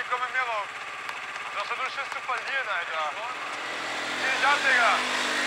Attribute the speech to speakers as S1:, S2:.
S1: komm mit mir rauf. Du hast doch nur Schiss zu verlieren, Alter. Geh nicht ab, Digga.